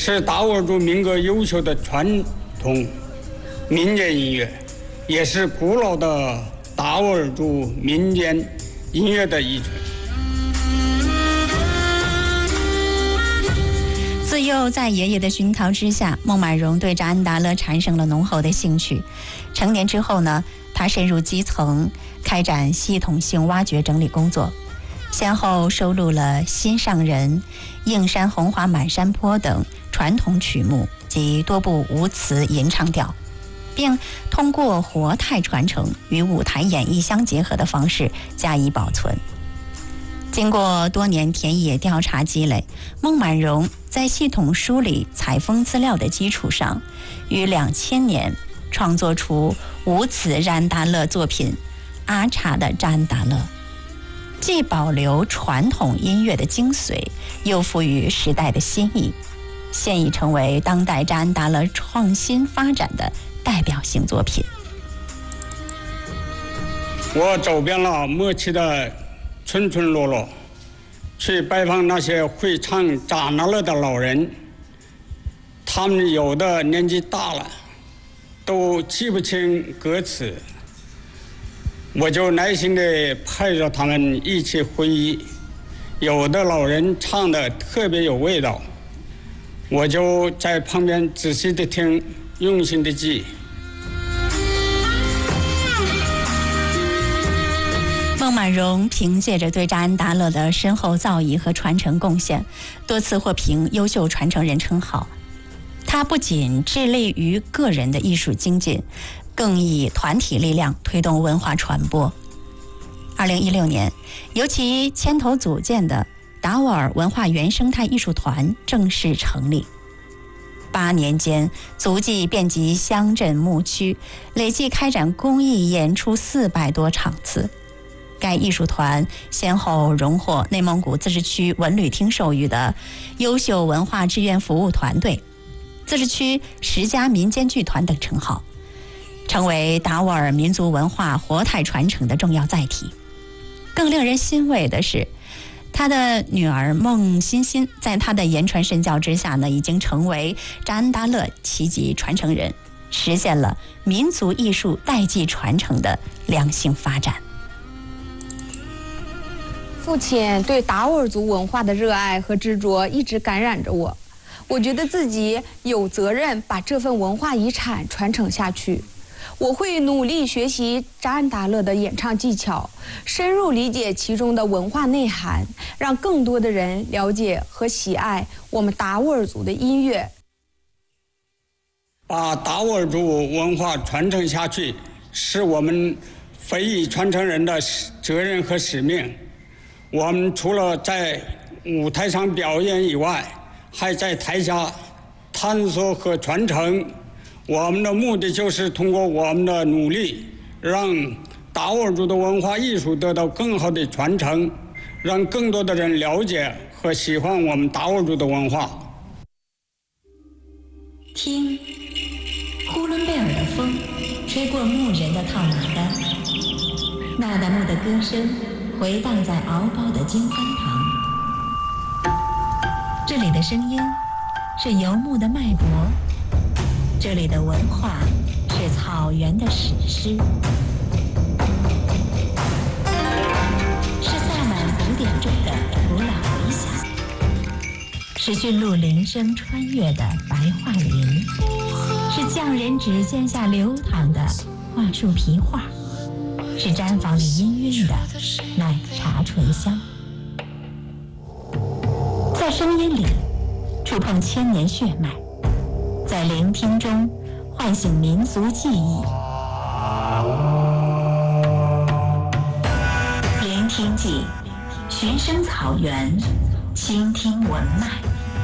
是达斡尔族民歌优秀的传统民间音乐，也是古老的达斡尔族民间音乐的遗存。 自幼在爷爷的熏陶之下，孟满荣对扎安达勒产生了浓厚的兴趣。成年之后呢，他深入基层，开展系统性挖掘整理工作，先后收录了《心上人》《映山红花满山坡》等传统曲目及多部无词吟唱调，并通过活态传承与舞台演绎相结合的方式加以保存。经过多年田野调查积累，孟满荣在系统梳理采风资料的基础上，于2000年创作出无词扎安达勒作品《阿查的扎安达勒》，既保留传统音乐的精髓，又赋予时代的新意，现已成为当代扎安达勒创新发展的代表性作品。 我走遍了莫奇的村村落落，去拜访那些会唱扎那勒的老人，他们有的年纪大了，都记不清歌词，我就耐心地陪着他们一起回忆。有的老人唱得特别有味道，我就在旁边仔细地听，用心地记。 孟满荣凭借着对扎安达勒的深厚造诣和传承贡献，多次获评优秀传承人称号。他不仅致力于个人的艺术精进，更以团体力量推动文化传播。2016年，由其牵头组建的达斡尔文化原生态艺术团正式成立。8年间，足迹遍及乡镇牧区，累计开展公益演出400多场次。该艺术团先后荣获内蒙古自治区文旅厅授予的优秀文化志愿服务团队、自治区10家民间剧团等称号，成为达斡尔民族文化活态传承的重要载体。更令人欣慰的是，他的女儿孟欣欣在他的言传身教之下呢，已经成为扎安达勒旗级传承人，实现了民族艺术代际传承的良性发展。 父亲对达斡尔族文化的热爱和执着一直感染着我，我觉得自己有责任把这份文化遗产传承下去。我会努力学习扎安达勒的演唱技巧，深入理解其中的文化内涵，让更多的人了解和喜爱我们达斡尔族的音乐。 把达斡尔族文化传承下去，是我们非遗传承人的责任和使命。我们除了在舞台上表演以外，还在台下探索和传承。我们的目的就是通过我们的努力，让达斡尔族的文化艺术得到更好的传承，让更多的人了解和喜欢我们达斡尔族的文化。 听，呼伦贝尔的风吹过牧人的套马杆，那达慕的歌声回荡在敖包的经幡旁。这里的声音是游牧的脉搏，这里的文化是草原的史诗，是萨满古典中的古老回响，是驯鹿铃声穿越的白桦林，是匠人指尖下流淌的桦树皮画，是毡房里氤氲的奶茶醇香。在声音里触碰千年血脉，在聆听中唤醒民族记忆。聆听记，寻声草原，倾听文脉。